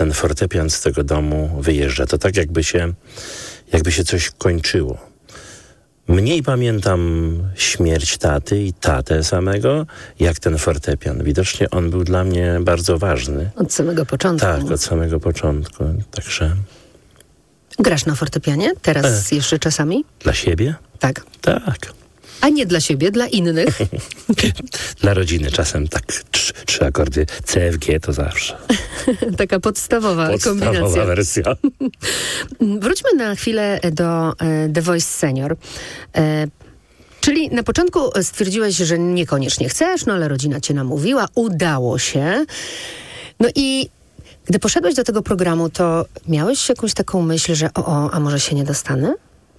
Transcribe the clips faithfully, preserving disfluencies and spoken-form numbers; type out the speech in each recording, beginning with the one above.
ten fortepian z tego domu wyjeżdża. To tak jakby się, jakby się coś kończyło. Mniej pamiętam śmierć taty i tatę samego, jak ten fortepian. Widocznie on był dla mnie bardzo ważny. Od samego początku. Tak, od samego początku. Także... Grasz na fortepianie? Teraz e, jeszcze czasami? Dla siebie? Tak. Tak. A nie dla siebie, dla innych? Dla rodziny czasem tak trzy, trzy akordy C, F, G to zawsze. Taka podstawowa, podstawowa kombinacja. wersja. Wróćmy na chwilę do e, The Voice Senior. E, czyli na początku stwierdziłeś, że niekoniecznie chcesz, no ale rodzina cię namówiła, udało się. No i gdy poszedłeś do tego programu, to miałeś jakąś taką myśl, że o, o a może się nie dostanę?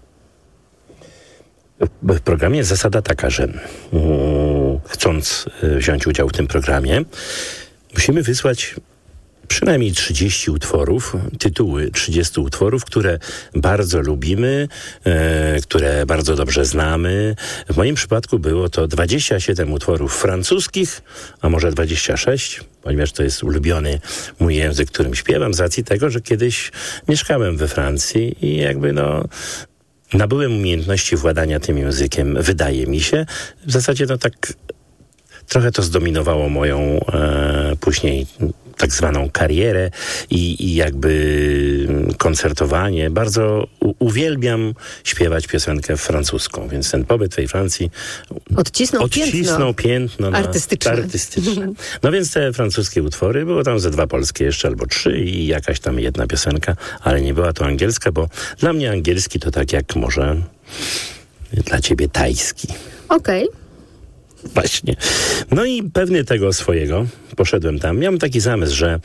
W programie jest zasada taka, że mm, chcąc wziąć udział w tym programie, musimy wysłać przynajmniej trzydzieści utworów, tytuły trzydziestu utworów, które bardzo lubimy, e, które bardzo dobrze znamy. W moim przypadku było to dwadzieścia siedem utworów francuskich, a może dwadzieścia sześć, ponieważ to jest ulubiony mój język, którym śpiewam, z racji tego, że kiedyś mieszkałem we Francji i jakby no... nabyłem umiejętności władania tym językiem, wydaje mi się. W zasadzie no tak trochę to zdominowało moją e, później tak zwaną karierę i, i jakby koncertowanie. Bardzo u, uwielbiam śpiewać piosenkę francuską, więc ten pobyt w tej Francji odcisnął, odcisnął piętno, piętno artystyczne. artystyczne. No więc te francuskie utwory, było tam ze dwa polskie jeszcze albo trzy i jakaś tam jedna piosenka, ale nie była to angielska, bo dla mnie angielski to tak jak może dla ciebie tajski. Okej. Okay. Właśnie. No i pewny tego swojego poszedłem tam. Miałem taki zamysł, że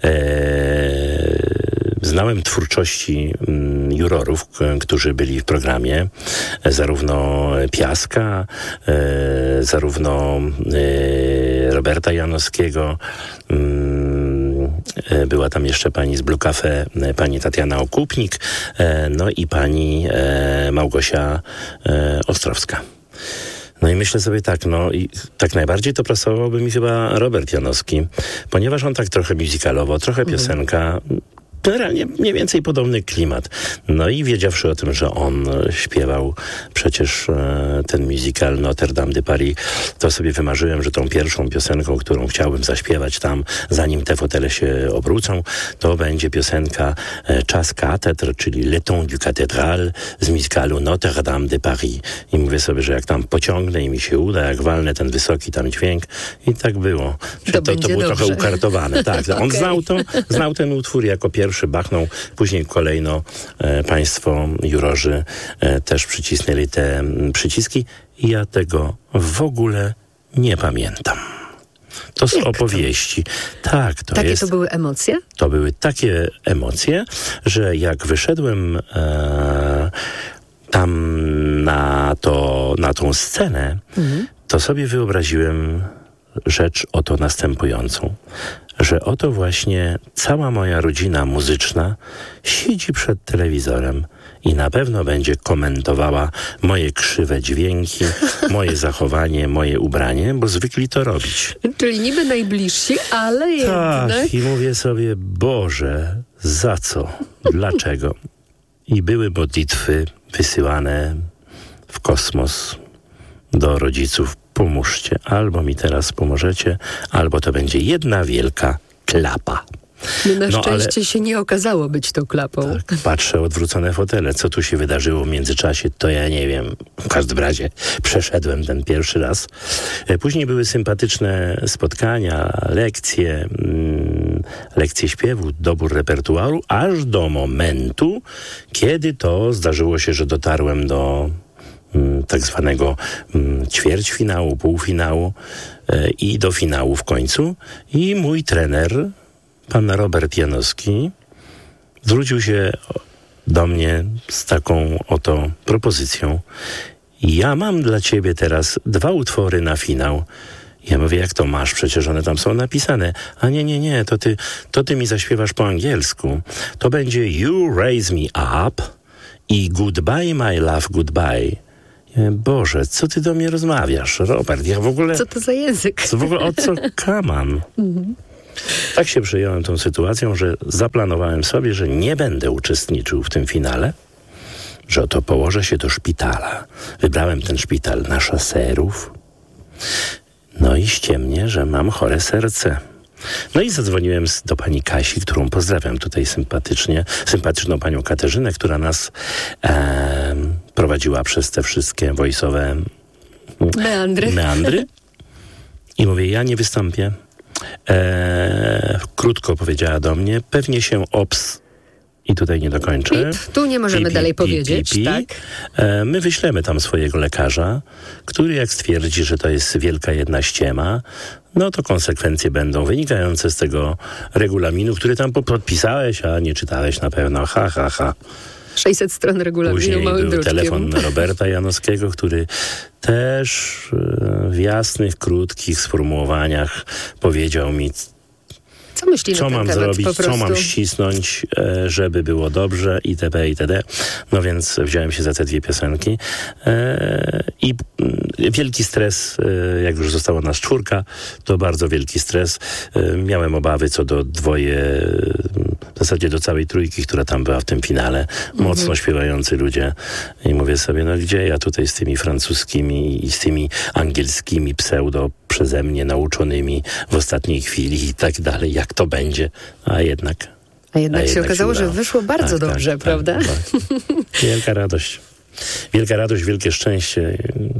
e, znałem twórczości m, jurorów, k- którzy byli w programie. E, zarówno Piaska, e, zarówno e, Roberta Janowskiego. M, e, była tam jeszcze pani z Blue Cafe, e, pani Tatiana Okupnik, e, no i pani e, Małgosia e, Ostrowska. No i myślę sobie tak, no i tak najbardziej to pasowałby mi chyba Robert Janowski, ponieważ on tak trochę musicalowo, trochę piosenka, generalnie mniej więcej podobny klimat. No i wiedziawszy o tym, że on śpiewał przecież e, ten musical Notre Dame de Paris, to sobie wymarzyłem, że tą pierwszą piosenką, którą chciałbym zaśpiewać tam, zanim te fotele się obrócą, to będzie piosenka e, Czas katedr, czyli Le Temps du Cathédrale z musicalu Notre Dame de Paris. I mówię sobie, że jak tam pociągnę i mi się uda, jak walnę ten wysoki tam dźwięk. I tak było. To, to, to było dobrze. trochę ukartowane. Tak, on okay. znał to, znał ten utwór jako pierwszy. Bachnął, później kolejno e, państwo jurorzy e, też przycisnęli te m, przyciski i ja tego w ogóle nie pamiętam. To z Jak opowieści. To? Tak, to takie jest... to były emocje? To były takie emocje, że jak wyszedłem e, tam na, to, na tą scenę, mhm. to sobie wyobraziłem rzecz oto następującą, że oto właśnie cała moja rodzina muzyczna siedzi przed telewizorem i na pewno będzie komentowała moje krzywe dźwięki, moje zachowanie, moje ubranie, bo zwykli to robić. Czyli niby najbliżsi, ale jednak... Tak, i mówię sobie, Boże, za co? Dlaczego? I były modlitwy wysyłane w kosmos do rodziców. Pomóżcie, albo mi teraz pomożecie, albo to będzie jedna wielka klapa. No na no, szczęście ale... się nie okazało być tą klapą. Tak, patrzę, odwrócone fotele. Co tu się wydarzyło w międzyczasie, to ja nie wiem. W każdym razie przeszedłem ten pierwszy raz. Później były sympatyczne spotkania, lekcje, mm, lekcje śpiewu, dobór repertuaru, aż do momentu, kiedy to zdarzyło się, że dotarłem do tak zwanego ćwierćfinału, półfinału i do finału w końcu. I mój trener, pan Robert Janowski, zwrócił się do mnie z taką oto propozycją. Ja mam dla ciebie teraz dwa utwory na finał. Ja mówię, jak to masz? Przecież one tam są napisane. A nie, nie, nie, to ty, to ty mi zaśpiewasz po angielsku. To będzie You Raise Me Up i Goodbye My Love Goodbye. Boże, co ty do mnie rozmawiasz, Robert? Ja w ogóle... Co to za język? Co w ogóle, o co kaman? Mhm. Tak się przyjąłem tą sytuacją, że zaplanowałem sobie, że nie będę uczestniczył w tym finale, że oto położę się do szpitala. Wybrałem ten szpital na Szaserów. No i ściemnie, że mam chore serce. No i zadzwoniłem do pani Kasi, którą pozdrawiam tutaj sympatycznie, sympatyczną panią Katarzynę, która nas e, prowadziła przez te wszystkie voice'owe Meandry. meandry. I mówię, ja nie wystąpię. E, krótko powiedziała do mnie, pewnie się ops... I tutaj nie dokończę. Pip, tu nie możemy Pip, dalej pip, powiedzieć, pip, pip. tak? E, my wyślemy tam swojego lekarza, który jak stwierdzi, że to jest wielka jedna ściema, no to konsekwencje będą wynikające z tego regulaminu, który tam podpisałeś, a nie czytałeś na pewno. Ha, ha, ha. sześćset stron regulaminu Później małym był druczkiem. telefon Roberta Janowskiego, który też e, w jasnych, krótkich sformułowaniach powiedział mi, Co myśli co na ten mam temat zrobić, po prostu? co mam ścisnąć, e, żeby było dobrze, itp., itd. No więc wziąłem się za te dwie piosenki e, i mm, wielki stres, e, jak już została nas czwórka, to bardzo wielki stres. E, miałem obawy co do dwoje, w zasadzie do całej trójki, która tam była w tym finale. Mocno Mhm. śpiewający ludzie. I mówię sobie, no gdzie ja tutaj z tymi francuskimi i z tymi angielskimi pseudo przeze mnie nauczonymi w ostatniej chwili i tak dalej, jak to będzie, a jednak... A jednak a się jednak okazało, że udało. wyszło bardzo Tak, dobrze, tak, prawda? Tak, tak. Wielka radość. Wielka radość, wielkie szczęście.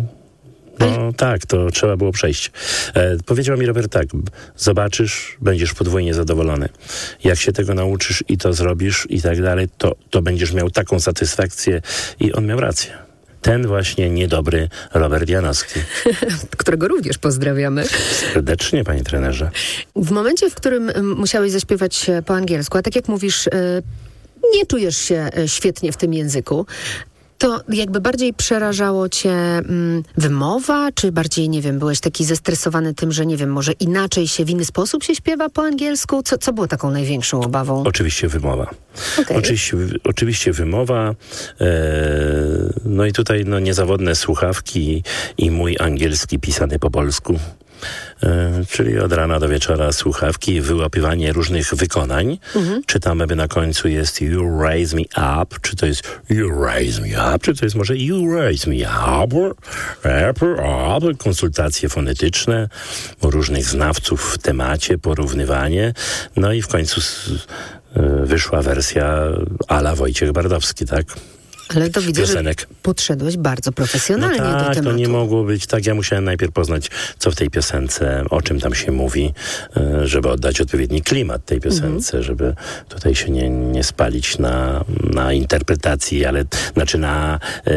No tak, to trzeba było przejść. E, powiedział mi Robert tak, zobaczysz, będziesz podwójnie zadowolony. Jak się tego nauczysz i to zrobisz i tak dalej, to, to będziesz miał taką satysfakcję i on miał rację. Ten właśnie niedobry Robert Janowski. Którego również pozdrawiamy. Serdecznie, panie trenerze. W momencie, w którym mm, musiałeś zaśpiewać e, po angielsku, a tak jak mówisz, e, nie czujesz się e, świetnie w tym języku, to jakby bardziej przerażało cię mm, wymowa, czy bardziej, nie wiem, byłeś taki zestresowany tym, że nie wiem, może inaczej się, w inny sposób się śpiewa po angielsku? Co, co było taką największą obawą? Oczywiście wymowa. Okej. Oczywiście, oczywiście wymowa. E, no i tutaj no, niezawodne słuchawki i mój angielski pisany po polsku. E, czyli od rana do wieczora słuchawki, wyłapywanie różnych wykonań. Mhm. Czy tam jakby na końcu jest you raise me up, czy to jest you raise me up, czy to jest może you raise me up, up, up. Konsultacje fonetyczne różnych znawców w temacie, porównywanie. No i w końcu s, e, wyszła wersja a la Wojciech Bardowski, tak? Ale to widzę, Piosenek. że podszedłeś bardzo profesjonalnie no tak, do tematu. to nie mogło być tak. Ja musiałem najpierw poznać, co w tej piosence, o czym tam się mówi, e, żeby oddać odpowiedni klimat tej piosence, mhm. żeby tutaj się nie, nie spalić na, na interpretacji, ale znaczy na e,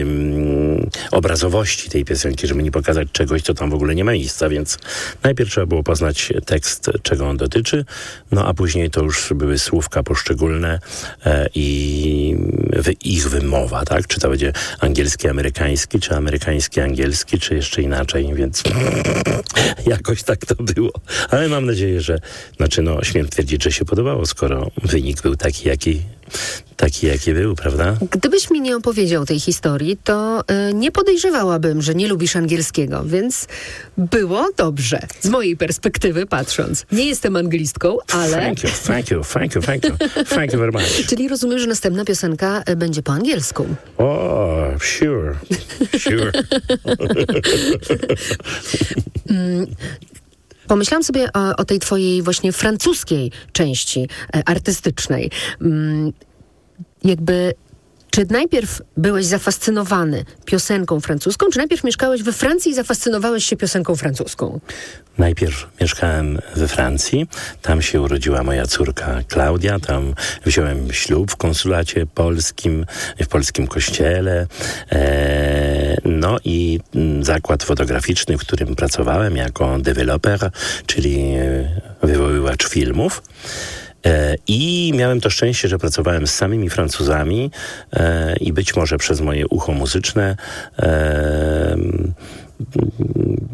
obrazowości tej piosenki, żeby nie pokazać czegoś, co tam w ogóle nie ma miejsca, więc najpierw trzeba było poznać tekst, czego on dotyczy, no a później to już były słówka poszczególne e, i wy, ich wymowa, tak? Czy to będzie angielski, amerykański, czy amerykański, angielski, czy jeszcze inaczej, więc jakoś tak to było. Ale mam nadzieję, że, znaczy no, śmiem twierdzić, że się podobało, skoro wynik był taki, jaki, taki, jaki był, prawda? Gdybyś mi nie opowiedział tej historii, to y, nie podejrzewałabym, że nie lubisz angielskiego, więc było dobrze, z mojej perspektywy patrząc. Nie jestem anglistką, ale... Thank you, thank you, thank you, thank you, thank you very much. Czyli rozumiem, że następna piosenka y, będzie po angielsku. O, oh, sure, sure. mm, Pomyślałam sobie o, o tej twojej właśnie francuskiej części e, artystycznej. Mm, jakby, czy najpierw byłeś zafascynowany piosenką francuską, czy najpierw mieszkałeś we Francji i zafascynowałeś się piosenką francuską? Najpierw mieszkałem we Francji, tam się urodziła moja córka Klaudia, tam wziąłem ślub w konsulacie polskim, w polskim kościele, e, no i zakład fotograficzny, w którym pracowałem jako deweloper, czyli wywoływacz filmów. I miałem to szczęście, że pracowałem z samymi Francuzami e, i być może przez moje ucho muzyczne e,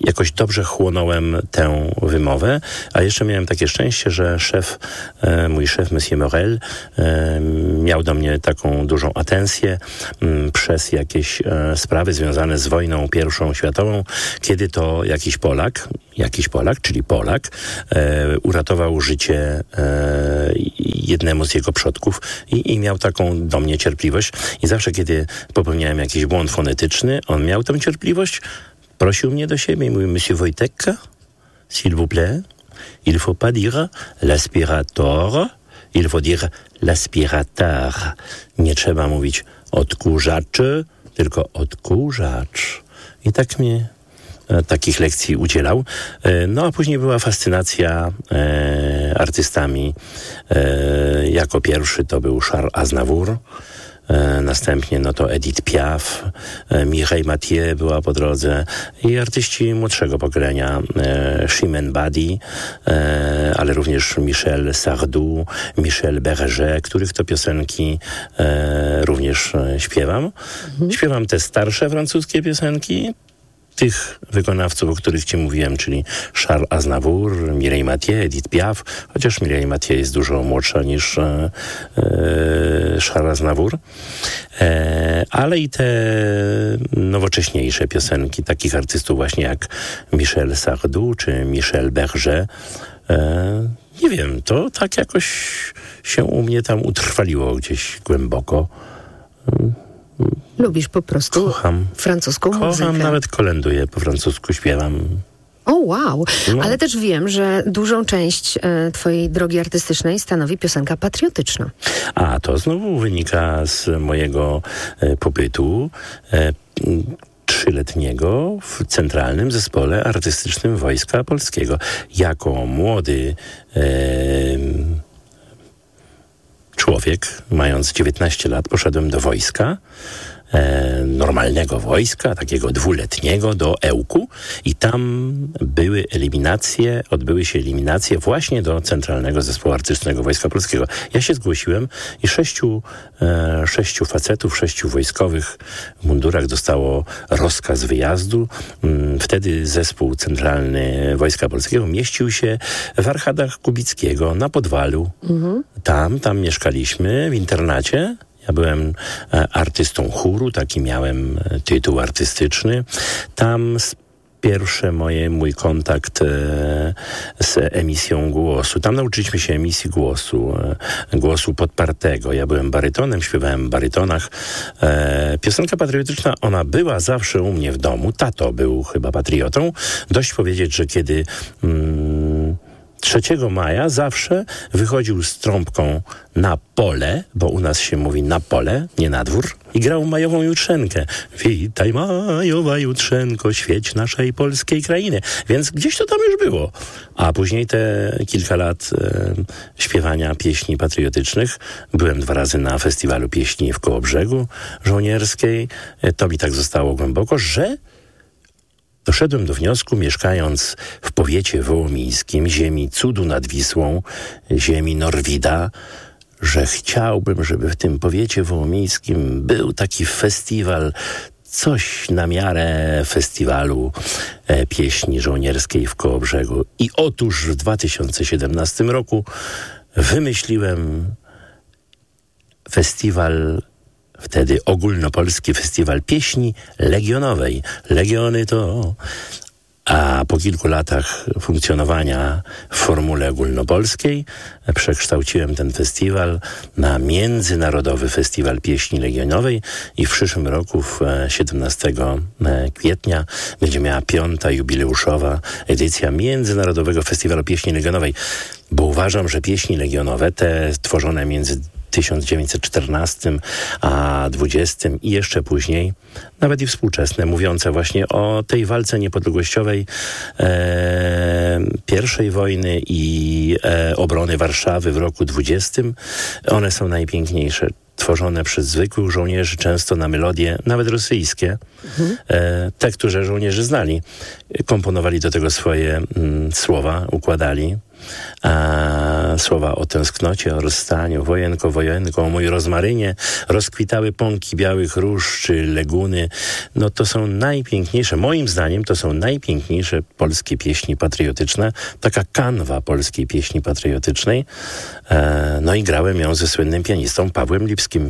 jakoś dobrze chłonąłem tę wymowę, a jeszcze miałem takie szczęście, że szef, e, mój szef, Monsieur Morel, e, miał do mnie taką dużą atencję m, przez jakieś e, sprawy związane z wojną pierwszą światową, kiedy to jakiś Polak, jakiś Polak, czyli Polak, e, uratował życie e, jednemu z jego przodków i, i miał taką do mnie cierpliwość. I zawsze, kiedy popełniałem jakiś błąd fonetyczny, on miał tę cierpliwość, prosił mnie do siebie i mówił: Monsieur Wojtek, s'il vous plaît, il faut pas dire l'aspirator, il faut dire l'aspirateur. Nie trzeba mówić odkurzaczy, tylko odkurzacz. I tak mnie e, takich lekcji udzielał. E, no a później była fascynacja e, artystami. E, jako pierwszy to był Charles Aznavour. E, następnie no to Edith Piaf, e, Mireille Mathieu była po drodze i artyści młodszego pokolenia, e, Chimène Badi, e, ale również Michel Sardou, Michel Berger, których to piosenki e, również e, śpiewam. Mhm. Śpiewam te starsze francuskie piosenki, tych wykonawców, o których ci mówiłem, czyli Charles Aznavour, Mireille Mathieu, Edith Piaf, chociaż Mireille Mathieu jest dużo młodsza niż e, e, Charles Aznavour, e, ale i te nowocześniejsze piosenki takich artystów właśnie jak Michel Sardou czy Michel Berger. E, nie wiem, to tak jakoś się u mnie tam utrwaliło gdzieś głęboko. Lubisz po prostu Kocham. francuską Kocham, muzykę. Kocham, nawet kolęduję, po francusku śpiewam. O wow, No. ale też wiem, że dużą część e, twojej drogi artystycznej stanowi piosenka patriotyczna. A to znowu wynika z mojego e, pobytu e, trzyletniego w Centralnym Zespole Artystycznym Wojska Polskiego. Jako młody e, człowiek, mając dziewiętnaście lat, poszedłem do wojska, e, normalnego wojska, takiego dwuletniego, do Ełku i tam były eliminacje, odbyły się eliminacje właśnie do Centralnego Zespołu Artystycznego Wojska Polskiego. Ja się zgłosiłem i sześciu, e, sześciu facetów, sześciu wojskowych w mundurach dostało rozkaz wyjazdu. Wtedy Zespół Centralny Wojska Polskiego mieścił się w Archadach Kubickiego na Podwalu. Mhm. Tam, tam mieszkaliśmy w internacie. Ja byłem e, artystą chóru, taki miałem e, tytuł artystyczny. Tam z Pierwsze moje, mój kontakt e, z emisją głosu. Tam nauczyliśmy się emisji głosu, e, głosu podpartego. Ja byłem barytonem, śpiewałem w barytonach. E, piosenka patriotyczna, ona była zawsze u mnie w domu. Tato był chyba patriotą. Dość powiedzieć, że kiedy mm, trzeciego maja zawsze wychodził z trąbką na pole, bo u nas się mówi na pole, nie na dwór, i grał majową jutrzenkę. Witaj majowa jutrzenko, świeć naszej polskiej krainy. Więc gdzieś to tam już było. A później te kilka lat e, śpiewania pieśni patriotycznych. Byłem dwa razy na festiwalu pieśni w Kołobrzegu żołnierskiej. E, to mi tak zostało głęboko, że doszedłem do wniosku, mieszkając w powiecie wołomińskim, ziemi cudu nad Wisłą, ziemi Norwida, że chciałbym, żeby w tym powiecie wołomińskim był taki festiwal, coś na miarę festiwalu e, pieśni żołnierskiej w Kołobrzegu. I otóż w dwa tysiące siedemnastym roku wymyśliłem festiwal, wtedy ogólnopolski festiwal pieśni legionowej. Legiony to... A po kilku latach funkcjonowania w formule ogólnopolskiej przekształciłem ten festiwal na Międzynarodowy Festiwal Pieśni Legionowej i w przyszłym roku, w siedemnastego kwietnia, będzie miała piąta jubileuszowa edycja Międzynarodowego Festiwalu Pieśni Legionowej, bo uważam, że pieśni legionowe, te tworzone między tysiąc dziewięćset czternastym a dwudziestym i jeszcze później, nawet i współczesne, mówiące właśnie o tej walce niepodległościowej e, pierwszej wojny i e, obrony Warszawy w roku dwudziestym. One są najpiękniejsze. Tworzone przez zwykłych żołnierzy, często na melodie, nawet rosyjskie. Mhm. E, te, które żołnierze znali, komponowali do tego swoje mm, słowa, układali. a, słowa o tęsknocie, o rozstaniu, wojenko, wojenko, o mój rozmarynie, rozkwitały pąki białych róż, czy leguny. No to są najpiękniejsze, moim zdaniem to są najpiękniejsze polskie pieśni patriotyczne, taka kanwa polskiej pieśni patriotycznej. E, no i grałem ją ze słynnym pianistą Pawłem Lipskim.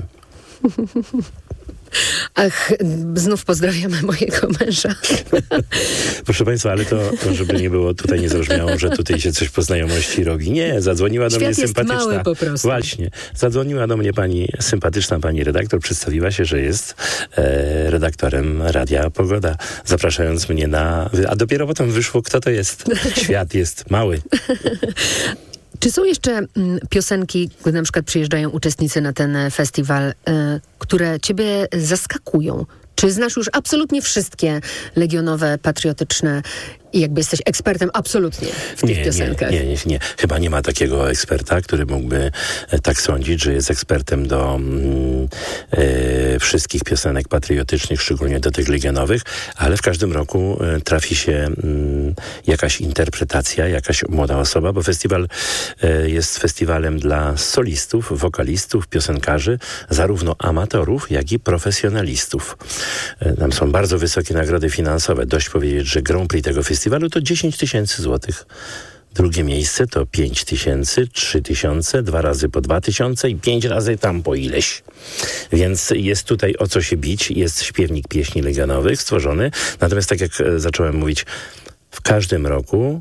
Ach, znów pozdrawiamy mojego męża. Proszę Państwa, ale to, żeby nie było, tutaj nie zabrzmiało, że tutaj się coś po znajomości robi. Nie, zadzwoniła do Świat mnie jest sympatyczna. mały po prostu. Właśnie. Zadzwoniła do mnie pani sympatyczna, pani redaktor, przedstawiła się, że jest e, redaktorem Radia Pogoda, zapraszając mnie na... A dopiero potem wyszło, kto to jest. Świat jest mały. Czy są jeszcze mm, piosenki, gdy na przykład przyjeżdżają uczestnicy na ten festiwal, y, które ciebie zaskakują? Czy znasz już absolutnie wszystkie legionowe, patriotyczne i jakby jesteś ekspertem absolutnie w tych nie, piosenkach? Nie, nie, nie, nie. Chyba nie ma takiego eksperta, który mógłby e, tak sądzić, że jest ekspertem do mm, e, wszystkich piosenek patriotycznych, szczególnie do tych legionowych, ale w każdym roku e, trafi się mm, jakaś interpretacja, jakaś młoda osoba, bo festiwal e, jest festiwalem dla solistów, wokalistów, piosenkarzy, zarówno amatorów, jak i profesjonalistów. E, tam są bardzo wysokie nagrody finansowe. Dość powiedzieć, że Grand Prix tego festiwalu to dziesięć tysięcy złotych. Drugie miejsce to pięć tysięcy, trzy tysiące, dwa razy po dwa tysiące i pięć razy tam po ileś. Więc jest tutaj o co się bić. Jest śpiewnik pieśni legionowych stworzony. Natomiast tak jak zacząłem mówić, w każdym roku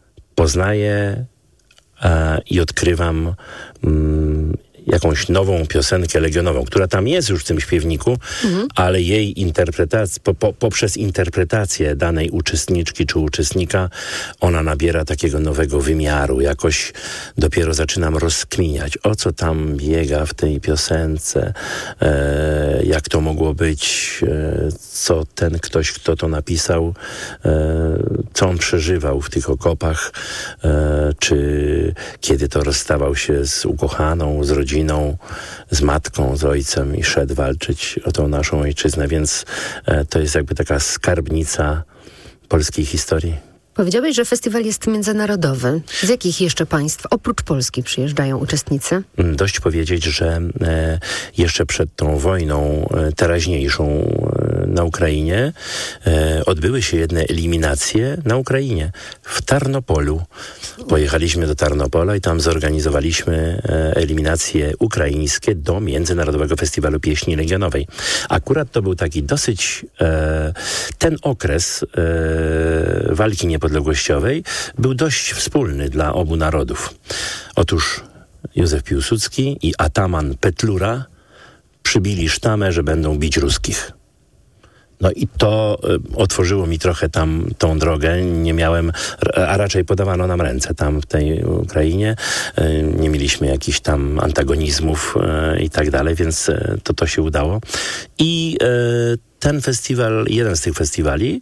poznaję e, i odkrywam mm, jakąś nową piosenkę legionową, która tam jest już w tym śpiewniku, mhm. ale jej interpretacja, po, po, poprzez interpretację danej uczestniczki czy uczestnika, ona nabiera takiego nowego wymiaru. Jakoś dopiero zaczynam rozkminiać, o co tam biega w tej piosence, e, jak to mogło być, e, co ten ktoś, kto to napisał, e, co on przeżywał w tych okopach, e, czy kiedy to rozstawał się z ukochaną, z rodziną, z matką, z ojcem i szedł walczyć o tą naszą ojczyznę, więc e, to jest jakby taka skarbnica polskiej historii. Powiedziałeś, że festiwal jest międzynarodowy. Z jakich jeszcze państw oprócz Polski przyjeżdżają uczestnicy? Dość powiedzieć, że e, jeszcze przed tą wojną e, teraźniejszą e, na Ukrainie e, odbyły się jedne eliminacje na Ukrainie, w Tarnopolu. Pojechaliśmy do Tarnopola i tam zorganizowaliśmy e, eliminacje ukraińskie do Międzynarodowego Festiwalu Pieśni Legionowej. Akurat to był taki dosyć... E, ten okres e, walki niepodległościowej był dość wspólny dla obu narodów. Otóż Józef Piłsudski i ataman Petlura przybili sztamę, że będą bić ruskich. No i to y, otworzyło mi trochę tam tą drogę. Nie miałem, a raczej podawano nam ręce tam w tej Ukrainie. Y, nie mieliśmy jakichś tam antagonizmów y, i tak dalej, więc y, to to się udało. I y, ten festiwal, jeden z tych festiwali,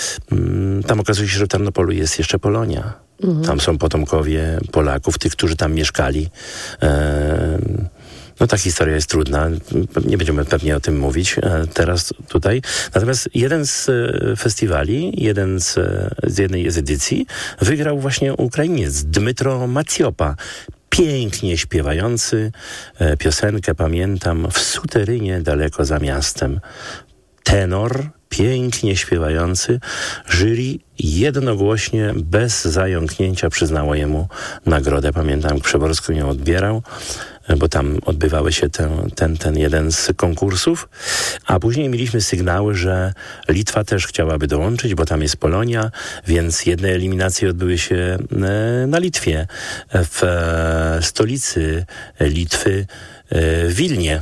y, tam okazuje się, że w Tarnopolu jest jeszcze Polonia. Mhm. Tam są potomkowie Polaków, tych, którzy tam mieszkali. Y, No ta historia jest trudna, nie będziemy pewnie o tym mówić e, teraz tutaj. Natomiast jeden z e, festiwali, jeden z, z jednej z edycji wygrał właśnie Ukrainiec Dmytro Maciopa. Pięknie śpiewający e, piosenkę, pamiętam, w suterynie daleko za miastem. Tenor, pięknie śpiewający. Jury jednogłośnie, bez zająknięcia przyznało jemu nagrodę. Pamiętam, Przeworsko ją odbierał, bo tam odbywały się ten, ten, ten jeden z konkursów, a później mieliśmy sygnały, że Litwa też chciałaby dołączyć, bo tam jest Polonia, więc jedne eliminacje odbyły się na Litwie, w stolicy Litwy, w Wilnie.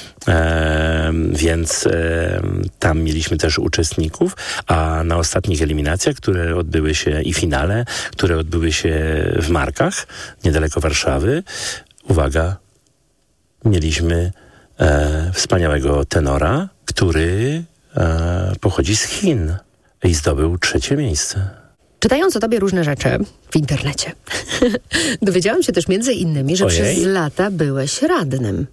E, więc e, tam mieliśmy też uczestników, a na ostatnich eliminacjach, które odbyły się i finale, które odbyły się w Markach, niedaleko Warszawy, uwaga, mieliśmy e, wspaniałego tenora, który e, pochodzi z Chin i zdobył trzecie miejsce. Czytając o tobie różne rzeczy w internecie, dowiedziałam się też między innymi, że Ojej. przez lata byłeś radnym.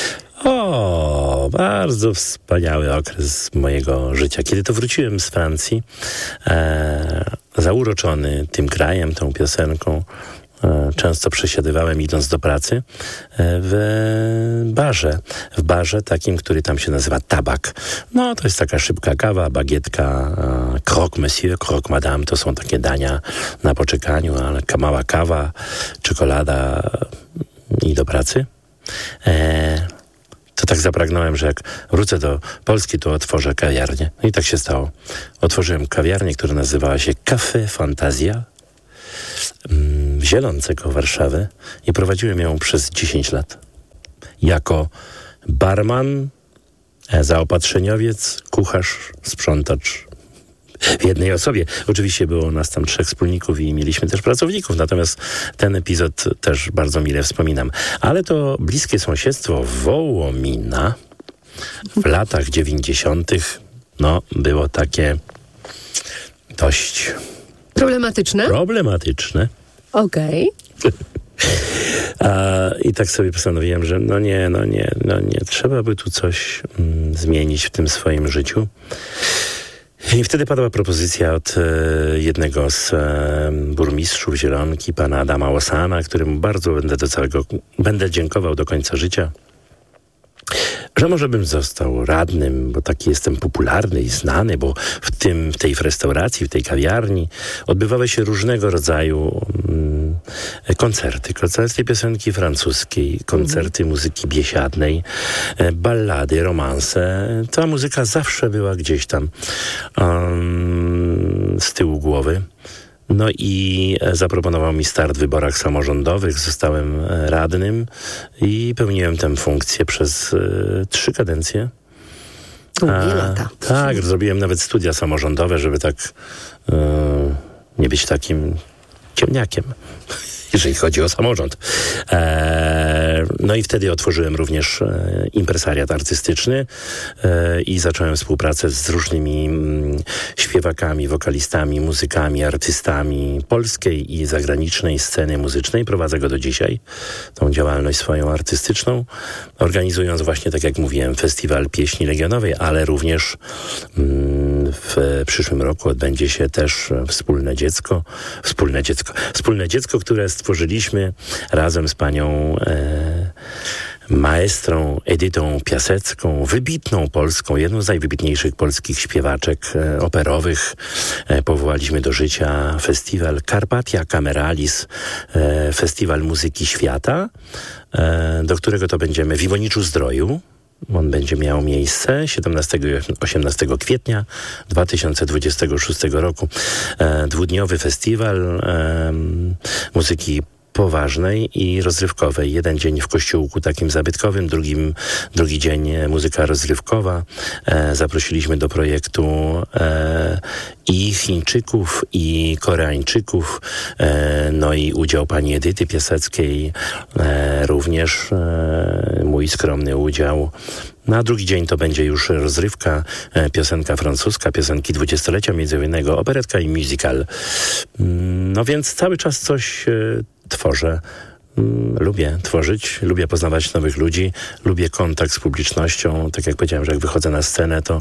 O, bardzo wspaniały okres mojego życia. Kiedy to wróciłem z Francji, e, zauroczony tym krajem, tą piosenką, często przesiadywałem idąc do pracy w barze. W barze takim, który tam się nazywa Tabak. No, to jest taka szybka kawa, bagietka, croque monsieur, croque madame. To są takie dania na poczekaniu, ale mała kawa, czekolada i do pracy. E, to tak zapragnąłem, że jak wrócę do Polski, to otworzę kawiarnię. No i tak się stało. Otworzyłem kawiarnię, która nazywała się Café Fantazja w Zielonce koło Warszawy i prowadziłem ją przez dziesięć lat. Jako barman, zaopatrzeniowiec, kucharz, sprzątacz w jednej osobie. Oczywiście było nas tam trzech wspólników i mieliśmy też pracowników, natomiast ten epizod też bardzo mile wspominam. Ale to bliskie sąsiedztwo Wołomina w latach dziewięćdziesiątych no, było takie dość problematyczne. Problematyczne. Okej. Okay. A, I tak sobie postanowiłem, że no nie, no nie, no nie, trzeba by tu coś mm, zmienić w tym swoim życiu. I wtedy padła propozycja od e, jednego z e, burmistrzów Zielonki, pana Adama Łosana, któremu bardzo będę do całego, będę dziękował do końca życia, że może bym został radnym, bo taki jestem popularny i znany, bo w tym, w tej w restauracji, w tej kawiarni odbywały się różnego rodzaju mm, koncerty. Koncerty piosenki francuskiej, koncerty mm. muzyki biesiadnej, e, ballady, romanse. Ta muzyka zawsze była gdzieś tam um, z tyłu głowy. No i zaproponował mi start w wyborach samorządowych. Zostałem radnym i pełniłem tę funkcję przez y, trzy kadencje. Długie lata. Tak, zrobiłem nawet studia samorządowe, żeby tak y, nie być takim ciemniakiem, jeżeli chodzi o samorząd. E, no i wtedy otworzyłem również e, impresariat artystyczny e, i zacząłem współpracę z różnymi m, śpiewakami, wokalistami, muzykami, artystami polskiej i zagranicznej sceny muzycznej. Prowadzę go do dzisiaj, tą działalność swoją artystyczną, organizując właśnie, tak jak mówiłem, festiwal pieśni legionowej, ale również m, w przyszłym roku odbędzie się też wspólne dziecko, wspólne dziecko, wspólne dziecko, które stworzyliśmy razem z panią e, maestrą Edytą Piasecką, wybitną polską, jedną z najwybitniejszych polskich śpiewaczek e, operowych. E, powołaliśmy do życia festiwal Carpatia Cameralis, e, festiwal muzyki świata, e, do którego to będziemy w Iwoniczu Zdroju. On będzie miał miejsce siedemnastego i osiemnastego kwietnia dwa tysiące dwudziestego szóstego roku. E, dwudniowy festiwal e, muzyki poważnej i rozrywkowej. Jeden dzień w kościółku takim zabytkowym, drugim, drugi dzień muzyka rozrywkowa. E, zaprosiliśmy do projektu e, i Chińczyków, i Koreańczyków, e, no i udział pani Edyty Piaseckiej, e, również e, mój skromny udział. Na drugi dzień to będzie już rozrywka, e, piosenka francuska, piosenki dwudziestolecia międzywojennego, operetka i musical. No więc cały czas coś e, tworzę. Lubię tworzyć, lubię poznawać nowych ludzi, lubię kontakt z publicznością. Tak jak powiedziałem, że jak wychodzę na scenę, to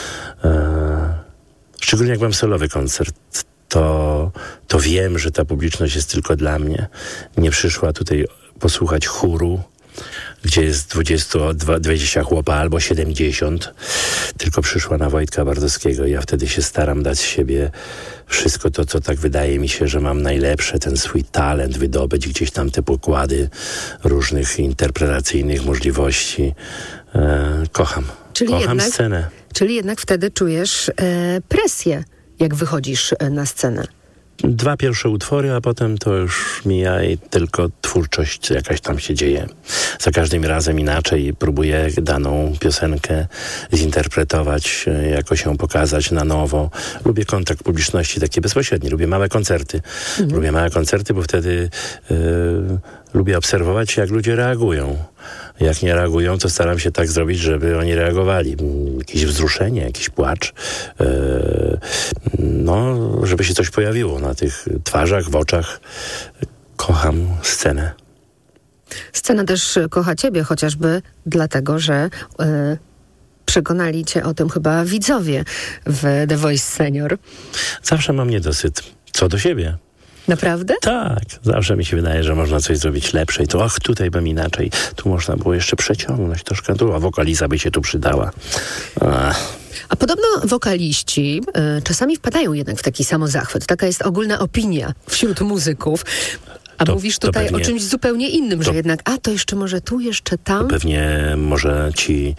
e, szczególnie jak mam solowy koncert, to, to wiem, że ta publiczność jest tylko dla mnie. Nie przyszła tutaj posłuchać chóru, gdzie jest dwadzieścia, dwadzieścia chłopa albo siedemdziesiąt, tylko przyszła na Wojtka Bardowskiego. Ja wtedy się staram dać z siebie wszystko to, co tak wydaje mi się, że mam najlepsze, ten swój talent wydobyć, gdzieś tam te pokłady różnych interpretacyjnych możliwości. E, kocham. Czyli kocham jednak, scenę. Czyli jednak wtedy czujesz e, presję, jak wychodzisz na scenę. Dwa pierwsze utwory, a potem to już mija i tylko twórczość jakaś tam się dzieje. Za każdym razem inaczej próbuję daną piosenkę zinterpretować, jakoś ją pokazać na nowo. Lubię kontakt publiczności taki bezpośredni, lubię małe koncerty. Mhm. Lubię małe koncerty, bo wtedy yy, lubię obserwować, jak ludzie reagują. Jak nie reagują, to staram się tak zrobić, żeby oni reagowali. Jakieś wzruszenie, jakiś płacz. Yy, no, żeby się coś pojawiło na tych twarzach, w oczach. Kocham scenę. Scena też kocha ciebie, chociażby dlatego, że yy, przekonali cię o tym chyba widzowie w The Voice Senior. Zawsze mam niedosyt. Co do siebie. Naprawdę? Tak, zawsze mi się wydaje, że można coś zrobić lepsze i to, ach, tutaj bym inaczej, tu można było jeszcze przeciągnąć troszkę, tu, a wokaliza by się tu przydała. Ach. A podobno wokaliści y, czasami wpadają jednak w taki samozachwyt. Taka jest ogólna opinia wśród muzyków. A To- mówisz to tutaj pewnie- o czymś zupełnie innym, to- że jednak, a to jeszcze może tu, jeszcze tam. Pewnie może ci...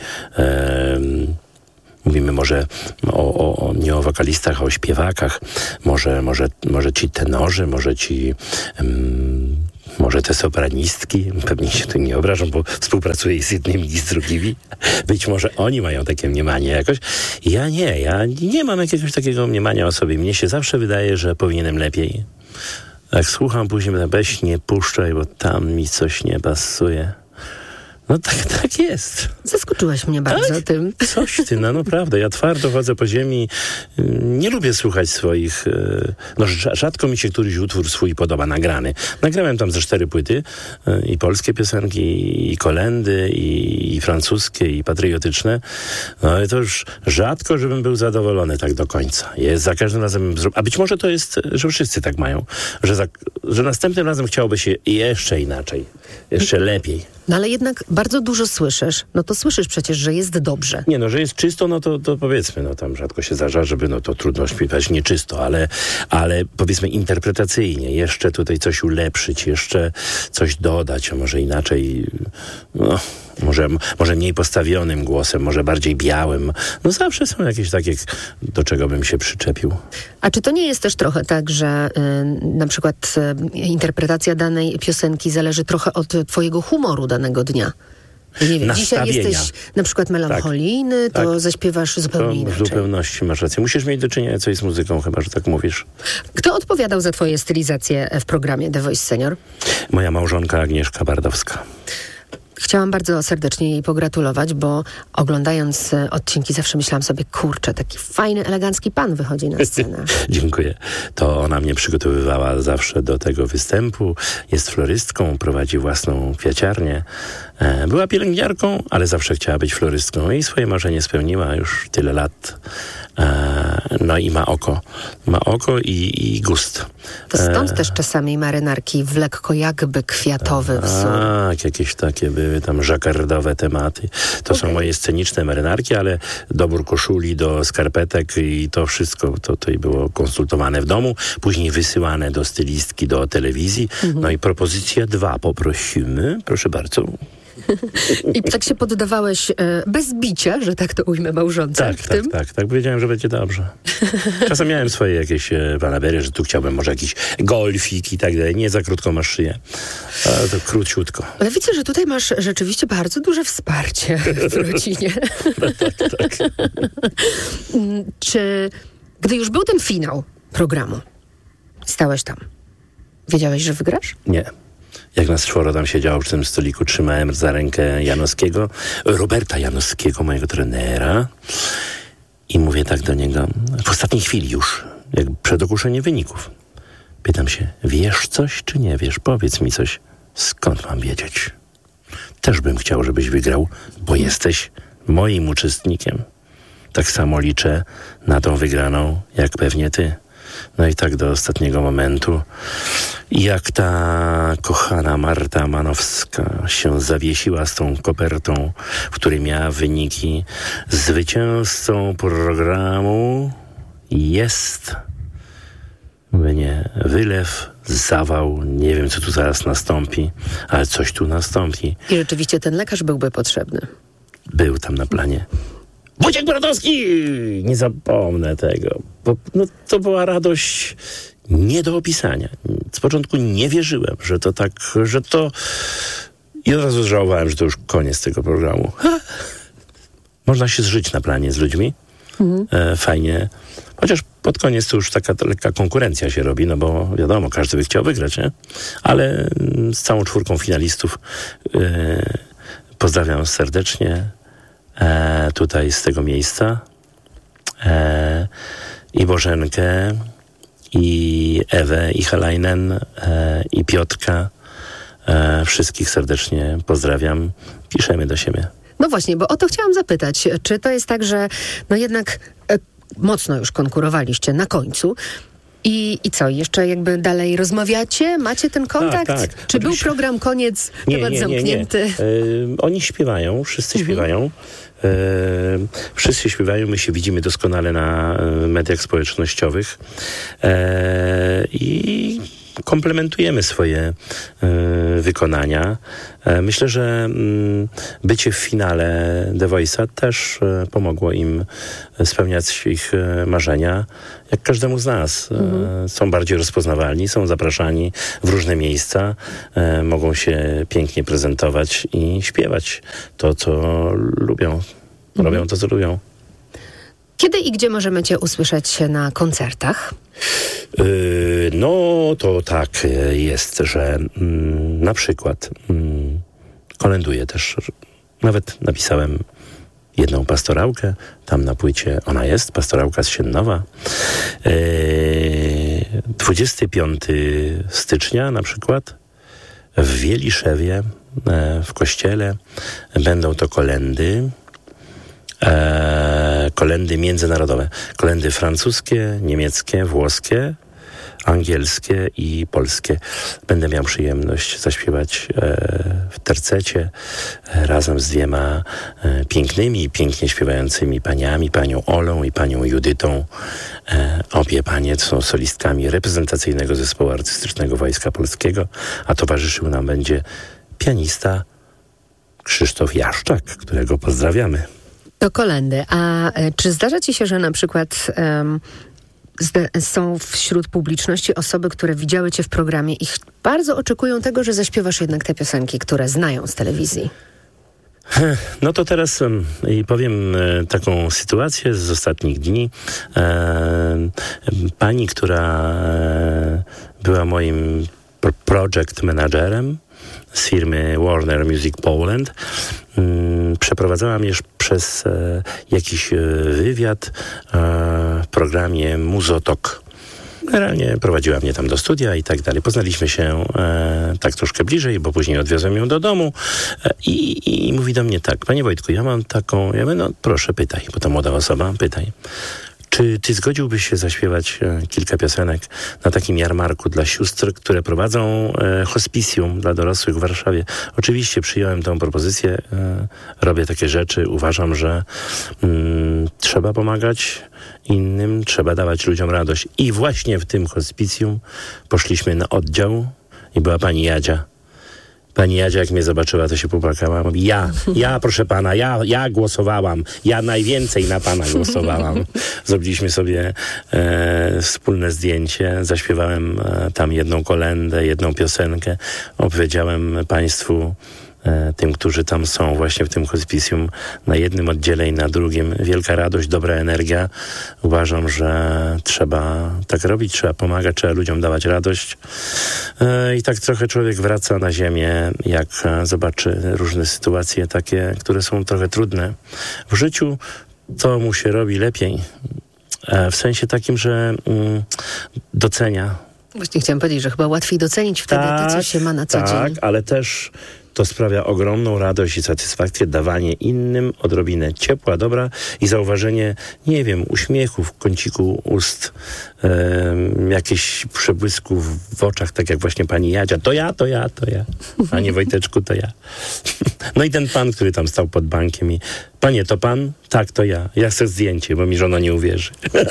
em, Mówimy może o, o, o, nie o wokalistach, a o śpiewakach. Może, może, może ci tenorzy, może ci... em, może te sopranistki, pewnie się tym nie obrażą, bo współpracuję z jednymi i z drugimi. Być może oni mają takie mniemanie jakoś. Ja nie, ja nie mam jakiegoś takiego mniemania o sobie. Mnie się zawsze wydaje, że powinienem lepiej. Jak słucham później, mówię, weź nie puszczaj, bo tam mi coś nie pasuje. No tak, tak jest. Zaskoczyłaś mnie bardzo Tak? tym. Coś ty, no naprawdę. Ja twardo chodzę po ziemi. Nie lubię słuchać swoich... e, No rza- rzadko mi się któryś utwór swój podoba, nagrany. Nagrałem tam ze cztery płyty. e, I polskie piosenki, i kolendy, i, i francuskie, i patriotyczne. No ale to już rzadko, żebym był zadowolony tak do końca. Jest za każdym razem... bym zro- A być może to jest, że wszyscy tak mają. Że, za, że następnym razem chciałoby się jeszcze inaczej. Jeszcze lepiej. No ale jednak bardzo dużo słyszysz. No to słyszysz przecież, że jest dobrze. Nie no, że jest czysto, no to, to powiedzmy, no tam rzadko się zdarza, żeby no to trudno śpiewać nieczysto, ale, ale powiedzmy interpretacyjnie, jeszcze tutaj coś ulepszyć, jeszcze coś dodać, a może inaczej, no może, może mniej postawionym głosem, może bardziej białym. No zawsze są jakieś takie, do czego bym się przyczepił. A czy to nie jest też trochę tak, że y, na przykład y, interpretacja danej piosenki zależy trochę od twojego humoru danego dnia? Nie wiem, dzisiaj Nastawienia. jesteś na przykład melancholijny, Tak, to tak. zaśpiewasz To zupełnie w inaczej. zupełności masz rację. Musisz mieć do czynienia coś z muzyką, chyba że tak mówisz. Kto odpowiadał za twoje stylizacje w programie The Voice Senior? Moja małżonka Agnieszka Bardowska. Chciałam bardzo serdecznie jej pogratulować, bo oglądając e, odcinki zawsze myślałam sobie, kurczę, taki fajny, elegancki pan wychodzi na scenę. Dziękuję. To ona mnie przygotowywała zawsze do tego występu. Jest florystką, prowadzi własną kwiaciarnię. E, Była pielęgniarką, ale zawsze chciała być florystką i swoje marzenie spełniła już tyle lat. E, No i ma oko. Ma oko i, i gust. Stąd też czasami marynarki w lekko jakby kwiatowy wzór. Tak, jakieś takie były tam żakardowe tematy. To są Okej. moje sceniczne marynarki, ale dobór koszuli do skarpetek i to wszystko to, to i było konsultowane w domu, później wysyłane do stylistki, do telewizji. No i propozycja dwa poprosimy. Proszę bardzo. I tak się poddawałeś e, bez bicia, że tak to ujmę małżonce Tak, w tak, tym. tak, tak. Powiedziałem, że będzie dobrze. Czasem miałem swoje jakieś e, fanabery, że tu chciałbym może jakiś golfik i tak dalej. Nie za krótko masz szyję. Ale to króciutko. Ale widzę, że tutaj masz rzeczywiście bardzo duże wsparcie w rodzinie. Tak, tak. Mm, Czy gdy już był ten finał programu, stałeś tam, wiedziałeś, że wygrasz? Nie. Jak nas czworo tam siedziało przy tym stoliku, trzymałem za rękę Janowskiego, Roberta Janowskiego, mojego trenera. I mówię tak do niego, w ostatniej chwili już, jak przed ogłoszeniem wyników. Pytam się, wiesz coś czy nie wiesz? Powiedz mi coś. Skąd mam wiedzieć? Też bym chciał, żebyś wygrał, bo jesteś moim uczestnikiem. Tak samo liczę na tą wygraną, jak pewnie ty. No i tak do ostatniego momentu. I jak ta kochana Marta Manowska się zawiesiła z tą kopertą, w której miała wyniki, zwycięzcą programu jest... Nie, wylew, zawał, nie wiem co tu zaraz nastąpi, ale coś tu nastąpi. I rzeczywiście ten lekarz byłby potrzebny. Był tam na planie. Wojciech Brodowski! Nie zapomnę tego. Bo, no, to była radość nie do opisania. Z początku nie wierzyłem, że to tak, że to... I od razu żałowałem, że to już koniec tego programu. Ha! Można się zżyć na planie z ludźmi. Mhm. E, fajnie. Chociaż pod koniec to już taka lekka konkurencja się robi, no bo wiadomo, każdy by chciał wygrać, nie? Ale mm, z całą czwórką finalistów e, pozdrawiam serdecznie e, tutaj z tego miejsca. E, I Bożenkę, i Ewę, i Helajnen, e, i Piotrka. E, wszystkich serdecznie pozdrawiam. Piszemy do siebie. No właśnie, bo o to chciałam zapytać. Czy to jest tak, że no jednak e, mocno już konkurowaliście na końcu, I, I co, jeszcze jakby dalej rozmawiacie? Macie ten kontakt? Tak, tak. Czy Oczywiście. był program koniec, Nie, temat nie, nie, nie. zamknięty? E, oni śpiewają, wszyscy mhm. śpiewają. E, wszyscy śpiewają, my się widzimy doskonale na e, mediach społecznościowych e, i komplementujemy swoje e, wykonania. E, myślę, że m, bycie w finale The Voice'a też e, pomogło im spełniać ich e, marzenia, jak każdemu z nas. Mhm. E, są bardziej rozpoznawalni, są zapraszani w różne miejsca, e, mogą się pięknie prezentować i śpiewać to, co lubią. Mhm. Robią to, co lubią. Kiedy i gdzie możemy cię usłyszeć na koncertach? Yy, no to tak jest, że mm, na przykład mm, kolęduję też. Nawet napisałem jedną pastorałkę, tam na płycie ona jest, pastorałka z Siennowa. Yy, dwudziestego piątego stycznia na przykład w Wieliszewie, e, w kościele będą to kolędy. E, kolendy międzynarodowe. Kolendy francuskie, niemieckie, włoskie, angielskie i polskie. Będę miał przyjemność zaśpiewać e, w tercecie e, razem z dwiema e, pięknymi, pięknie śpiewającymi paniami, panią Olą i panią Judytą. E, obie panie są solistkami reprezentacyjnego zespołu artystycznego Wojska Polskiego, a towarzyszył nam będzie pianista Krzysztof Jaszczak, którego pozdrawiamy. To kolędy. A e, czy zdarza ci się, że na przykład um, zde, są wśród publiczności osoby, które widziały cię w programie i ch- bardzo oczekują tego, że zaśpiewasz jednak te piosenki, które znają z telewizji? No to teraz um, i powiem e, taką sytuację z ostatnich dni. E, pani, która e, była moim project managerem z firmy Warner Music Poland, mm, przeprowadzała mnie przez e, jakiś e, wywiad e, w programie Muzotok. Generalnie prowadziła mnie tam do studia i tak dalej. Poznaliśmy się e, tak troszkę bliżej, bo później odwiozłem ją do domu e, i, i mówi do mnie tak: panie Wojtku, ja mam taką, ja mówię, no proszę, pytaj, bo to młoda osoba, pytaj. Czy ty zgodziłbyś się zaśpiewać e, kilka piosenek na takim jarmarku dla sióstr, które prowadzą e, hospicjum dla dorosłych w Warszawie? Oczywiście przyjąłem tę propozycję, e, robię takie rzeczy, uważam, że mm, trzeba pomagać innym, trzeba dawać ludziom radość. I właśnie w tym hospicjum poszliśmy na oddział i była pani Jadzia. Pani Jadzia, jak mnie zobaczyła, to się popłakała. Mówi, ja, ja, proszę pana, ja, ja głosowałam. Ja najwięcej na pana głosowałam. Zrobiliśmy sobie e, wspólne zdjęcie. Zaśpiewałem e, tam jedną kolędę, jedną piosenkę. Opowiedziałem państwu, e, tym, którzy tam są właśnie w tym hospicjum, na jednym oddziale i na drugim. Wielka radość, dobra energia. Uważam, że trzeba tak robić, trzeba pomagać, trzeba ludziom dawać radość. E, I tak trochę człowiek wraca na ziemię, jak e, zobaczy różne sytuacje takie, które są trochę trudne. W życiu to mu się robi lepiej. E, w sensie takim, że mm, docenia. Właśnie chciałam powiedzieć, że chyba łatwiej docenić wtedy tak, to, co się ma na co tak, dzień. Tak, ale też to sprawia ogromną radość i satysfakcję, dawanie innym odrobinę ciepła, dobra i zauważenie, nie wiem, uśmiechu w kąciku ust, um, jakichś przebłysków w oczach, tak jak właśnie pani Jadzia. To ja, to ja, to ja. Panie Wojteczku, to ja. No i ten pan, który tam stał pod bankiem i panie, to pan? Tak, to ja. Ja chcę zdjęcie, bo mi żona nie uwierzy.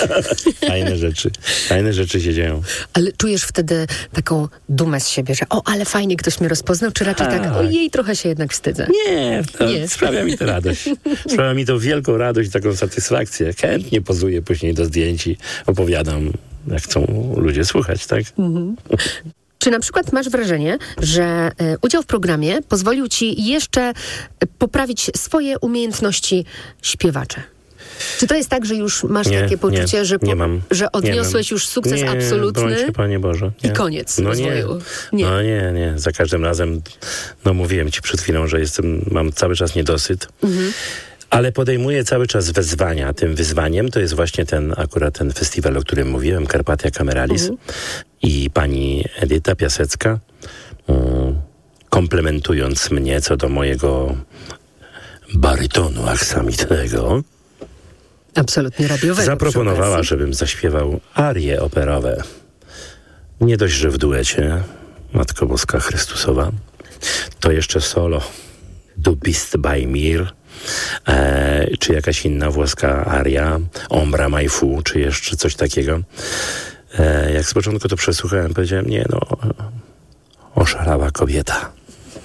Fajne rzeczy. Fajne rzeczy się dzieją. Ale czujesz wtedy taką dumę z siebie, że o, ale fajnie ktoś mnie rozpoznał, czy raczej tak, tak ojej, trochę się jednak wstydzę? Nie, to nie. Sprawia mi to radość. Sprawia mi to wielką radość, taką satysfakcję. Chętnie pozuję później do zdjęć i opowiadam, jak chcą ludzie słuchać, tak? Mhm. Czy na przykład masz wrażenie, że y, udział w programie pozwolił ci jeszcze y, poprawić swoje umiejętności śpiewacza? Czy to jest tak, że już masz nie, takie poczucie, nie, że, po, nie mam, że odniosłeś nie już sukces nie, absolutny? Brońcie, Panie Boże. Nie. I koniec no rozwoju? Nie. Nie. No nie, nie. Za każdym razem, no mówiłem ci przed chwilą, że jestem, mam cały czas niedosyt. Mhm. Ale podejmuję cały czas wyzwania. Tym wyzwaniem to jest właśnie ten, akurat ten festiwal, o którym mówiłem, Carpathia Cameralis. Mhm. I pani Edyta Piasecka, um, komplementując mnie co do mojego barytonu aksamitnego, absolutnie radiowego. zaproponowała, żebym zaśpiewał arie operowe Nie dość, że w duecie Matko Boska Chrystusowa, to jeszcze solo Du bist bei mir, e, czy jakaś inna włoska aria, Ombra mai fu, czy jeszcze coś takiego. E, jak z początku to przesłuchałem, powiedziałem, nie no, oszalała kobieta.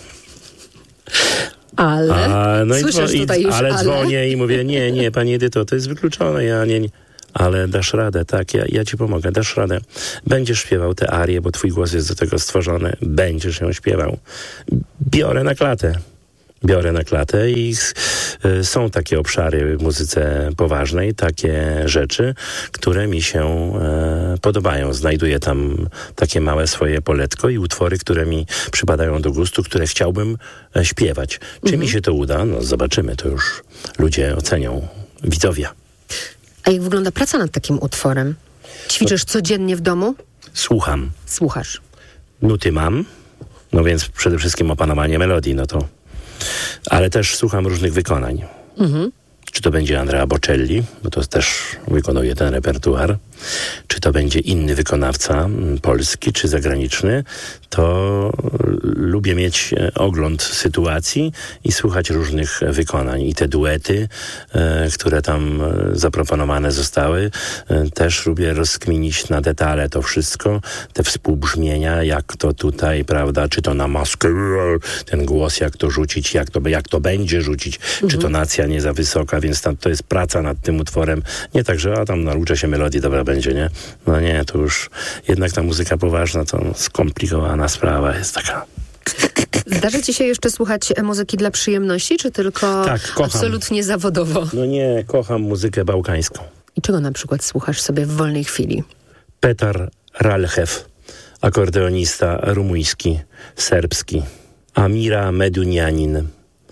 Ale, A, no słyszysz i, tutaj już, ale, ale dzwonię i mówię, nie, nie, pani Edyto, to jest wykluczone, ja nie, nie. Ale dasz radę, tak, ja, ja ci pomogę, dasz radę. Będziesz śpiewał te arie, bo twój głos jest do tego stworzony, będziesz ją śpiewał. Biorę na klatę. Biorę na klatę i y, są takie obszary w muzyce poważnej, takie rzeczy, które mi się y, podobają. Znajduję tam takie małe swoje poletko i utwory, które mi przypadają do gustu, które chciałbym y, śpiewać. Czy mhm. mi się to uda? No zobaczymy, to już ludzie ocenią, widzowie. A jak wygląda praca nad takim utworem? Ćwiczysz to... codziennie w domu? Słucham. Słuchasz. Nuty mam, no więc przede wszystkim opanowanie melodii, no to ale też słucham różnych wykonań. Mhm. Czy to będzie Andrea Bocelli, bo to też wykonuje ten repertuar, czy to będzie inny wykonawca, polski czy zagraniczny, to lubię mieć ogląd sytuacji i słuchać różnych wykonań. I te duety, e, które tam zaproponowane zostały, e, też lubię rozkminić na detale to wszystko, te współbrzmienia, jak to tutaj, prawda, czy to na maskę, ten głos, jak to rzucić, jak to, jak to będzie rzucić, mhm. czy tonacja nie za wysoka, więc tam to jest praca nad tym utworem. Nie tak, że a tam nauczę się melodii, dobra będzie, nie? No nie, to już jednak ta muzyka poważna to skomplikowana sprawa jest taka. Zdarza ci się jeszcze słuchać muzyki dla przyjemności, czy tylko tak, kocham. Absolutnie zawodowo? No nie, kocham muzykę bałkańską. I czego na przykład słuchasz sobie w wolnej chwili? Petar Ralchev, akordeonista rumuński, serbski. Amira Medunianin,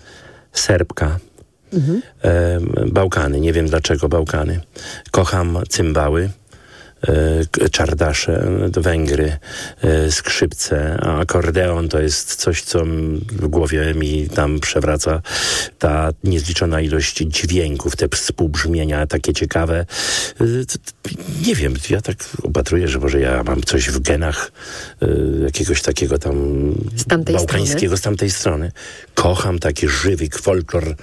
Serbka. Mhm. E, Bałkany, nie wiem dlaczego Bałkany. Kocham cymbały, e, czardasze, Węgry, e, skrzypce, a akordeon to jest coś, co w głowie mi tam przewraca. Ta niezliczona ilość dźwięków, te współbrzmienia, takie ciekawe. E, nie wiem, ja tak opatruję, że może ja mam coś w genach e, jakiegoś takiego tam z tamtej bałkańskiego, strony. z tamtej strony. Kocham taki żywy folklor e,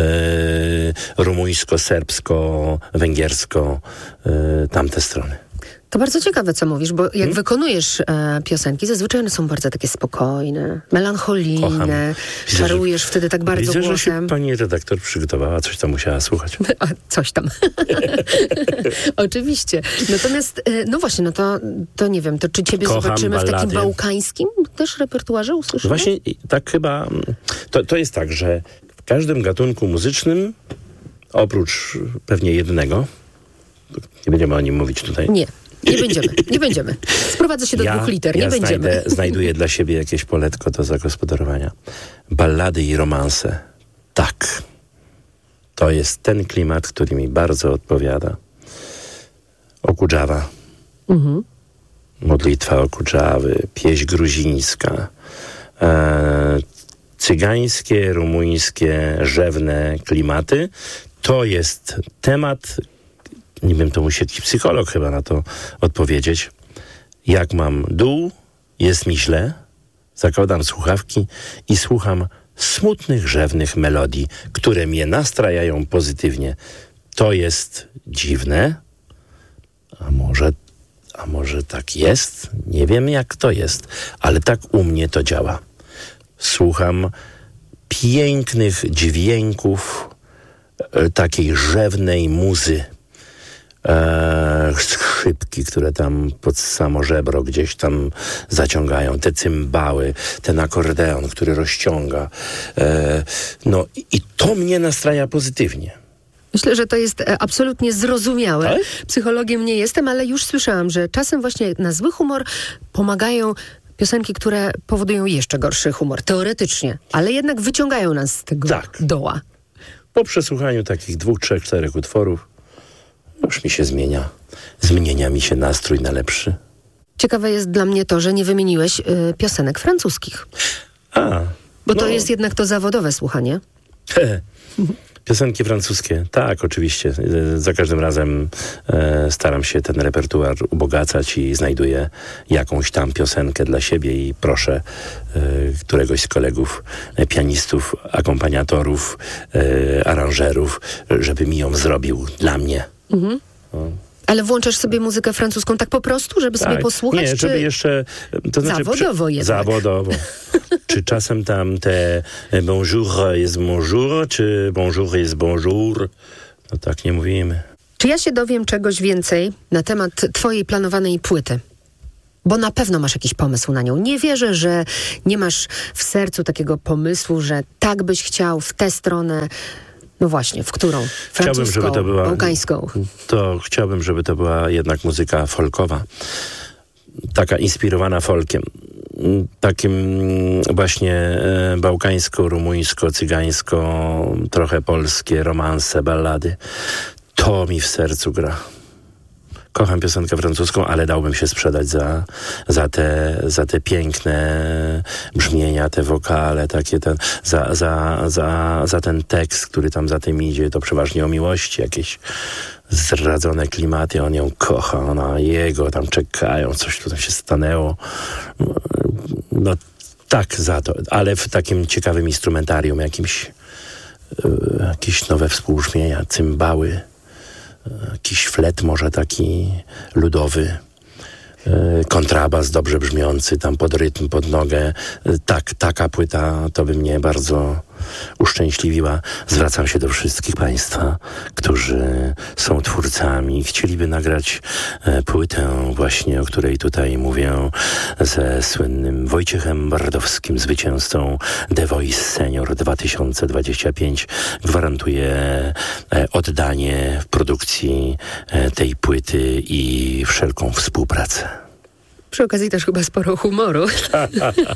rumuńsko, serbsko, węgiersko, e, tamte strony. To bardzo ciekawe, co mówisz, bo jak hmm? wykonujesz e, piosenki, zazwyczaj one są bardzo takie spokojne, melancholijne, widzę, czarujesz że, wtedy tak bardzo widzę, głosem. Widzę, że się pani redaktor przygotowała, coś tam musiała słuchać. A, coś tam. Oczywiście. Natomiast, e, no właśnie, no to, to nie wiem, to czy ciebie Kocham zobaczymy ballady. W takim bałkańskim też repertuarze usłyszymy? Właśnie tak chyba, to, to jest tak, że w każdym gatunku muzycznym, oprócz pewnie jednego, nie będziemy o nim mówić tutaj. Nie. Nie będziemy, nie będziemy. Sprowadzę się do ja, dwóch liter, nie ja będziemy. Znajdę, znajduję dla siebie jakieś poletko do zagospodarowania. Ballady i romanse. Tak. To jest ten klimat, który mi bardzo odpowiada. Okudżawa. Mhm. Modlitwa Okudżawy, pieśń gruzińska. E, cygańskie, rumuńskie, rzewne klimaty. To jest temat, nie wiem, to musi jakiś psycholog chyba na to odpowiedzieć. Jak mam dół, jest mi źle, zakładam słuchawki i słucham smutnych, rzewnych melodii, które mnie nastrajają pozytywnie. To jest dziwne, a może, a może tak jest? Nie wiem, jak to jest, ale tak u mnie to działa. Słucham pięknych dźwięków, e, takiej rzewnej muzy. E, skrzypki, które tam pod samo żebro gdzieś tam zaciągają, te cymbały, ten akordeon, który rozciąga. E, no i to mnie nastraja pozytywnie. Myślę, że to jest e, absolutnie zrozumiałe. Tak? Psychologiem nie jestem, ale już słyszałam, że czasem właśnie na zły humor pomagają piosenki, które powodują jeszcze gorszy humor, teoretycznie, ale jednak wyciągają nas z tego tak. doła. Po przesłuchaniu takich dwóch, trzech, czterech utworów już mi się zmienia. Zmienia mi się nastrój na lepszy. Ciekawe jest dla mnie to, że nie wymieniłeś y, piosenek francuskich. A, Bo no. to jest jednak to zawodowe słuchanie. Piosenki francuskie, tak, oczywiście. Za każdym razem e, staram się ten repertuar ubogacać i znajduję jakąś tam piosenkę dla siebie i proszę e, któregoś z kolegów, e, pianistów, akompaniatorów, e, aranżerów, żeby mi ją zrobił dla mnie. Mhm. No. Ale włączasz sobie muzykę francuską tak po prostu, żeby tak. sobie posłuchać? Nie, czy... żeby jeszcze... To znaczy, zawodowo przy... jednak. Zawodowo. Czy czasem tam te bonjour jest bonjour, czy bonjour jest bonjour? No tak nie mówimy. Czy ja się dowiem czegoś więcej na temat twojej planowanej płyty? Bo na pewno masz jakiś pomysł na nią. Nie wierzę, że nie masz w sercu takiego pomysłu, że tak byś chciał w tę stronę... No właśnie, w którą? Francuską, chciałbym, żeby to była, bałkańską? To chciałbym, żeby to była jednak muzyka folkowa. Taka inspirowana folkiem. Takim właśnie bałkańsko, rumuńsko, cygańsko, trochę polskie, romanse, ballady. To mi w sercu gra. Kocham piosenkę francuską, ale dałbym się sprzedać za, za, te, za te piękne brzmienia, te wokale, takie ten, za, za, za, za ten tekst, który tam za tym idzie. To przeważnie o miłości, jakieś zdradzone klimaty. On ją kocha, ona jego tam czekają, coś tu tam się stanęło. No tak za to, ale w takim ciekawym instrumentarium jakimś, jakieś nowe współbrzmienia, cymbały. Jakiś flet może taki ludowy, kontrabas dobrze brzmiący, tam pod rytm, pod nogę. Tak, taka płyta to by mnie bardzo uszczęśliwiła. Zwracam się do wszystkich Państwa, którzy są twórcami, chcieliby nagrać płytę właśnie, o której tutaj mówię, ze słynnym Wojciechem Bardowskim, zwycięzcą The Voice Senior dwa tysiące dwudziesty piąty. Gwarantuję oddanie w produkcji tej płyty i wszelką współpracę. Przy okazji też chyba sporo humoru. Tak.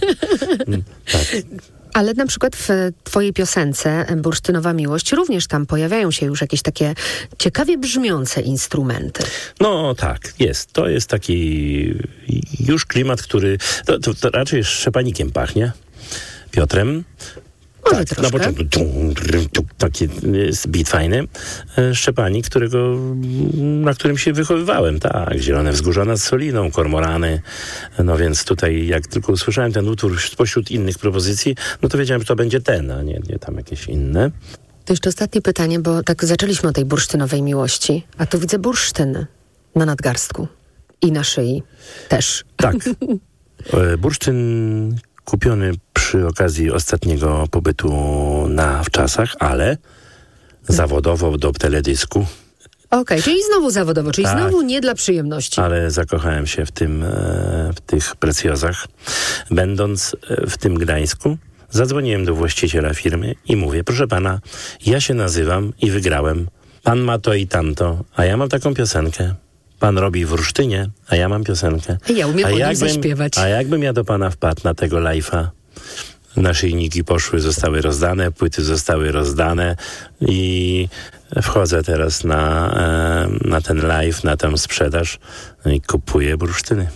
Ale na przykład w twojej piosence Bursztynowa Miłość również tam pojawiają się już jakieś takie ciekawie brzmiące instrumenty. No tak, jest. To jest taki już klimat, który... To, to, to raczej szczepanikiem pachnie. Piotrem. Może tak, troszkę. na początku taki beat fajny. Szczepanik, którego, na którym się wychowywałem. Tak, Zielone Wzgórza nad Soliną, Kormorany. No więc tutaj jak tylko usłyszałem ten utwór spośród innych propozycji, no to wiedziałem, że to będzie ten, a nie, nie tam jakieś inne. To jeszcze ostatnie pytanie, bo tak zaczęliśmy o tej bursztynowej miłości, a tu widzę bursztyn na nadgarstku i na szyi też. Tak. Bursztyn kupiony przy okazji ostatniego pobytu na Wczasach, ale zawodowo do teledysku. Okej, okay, czyli znowu zawodowo, czyli tak, znowu nie dla przyjemności. Ale zakochałem się w tym, w tych precjozach. Będąc w tym Gdańsku, zadzwoniłem do właściciela firmy i mówię, proszę pana, ja się nazywam i wygrałem. Pan ma to i tamto, a ja mam taką piosenkę. Pan robi w Olsztynie, a ja mam piosenkę. Ja umiem o nim zaśpiewać. A jakbym ja do pana wpadł na tego live'a? Naszyjniki poszły, zostały rozdane, płyty zostały rozdane i wchodzę teraz na, na ten live, na tę sprzedaż no i kupuję bursztyny.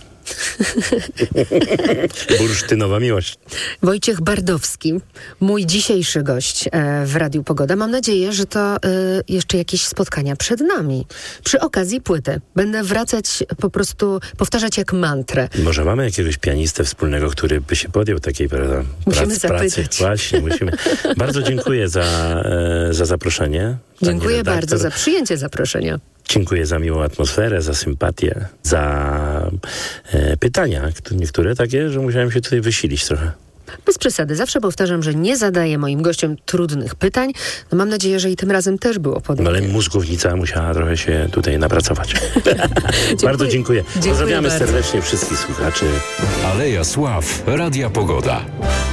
Bursztynowa Miłość. Wojciech Bardowski, mój dzisiejszy gość e, w Radiu Pogoda. Mam nadzieję, że to e, jeszcze jakieś spotkania przed nami. Przy okazji płyty. Będę wracać, po prostu powtarzać jak mantrę. Może mamy jakiegoś pianistę wspólnego, który by się podjął takiej prawda, musimy pracy, pracy. Właśnie, musimy. Bardzo dziękuję za, e, za zaproszenie. Dziękuję bardzo za przyjęcie zaproszenia. Dziękuję za miłą atmosferę, za sympatię, za e, pytania, niektóre takie, że musiałem się tutaj wysilić trochę. Bez przesady. Zawsze powtarzam, że nie zadaję moim gościom trudnych pytań. No mam nadzieję, że i tym razem też było podobnie. Ale mózgownica musiała trochę się tutaj napracować. Bardzo dziękuję. dziękuję Pozdrawiamy bardzo. serdecznie wszystkich słuchaczy. Aleja Sław, Radia Pogoda.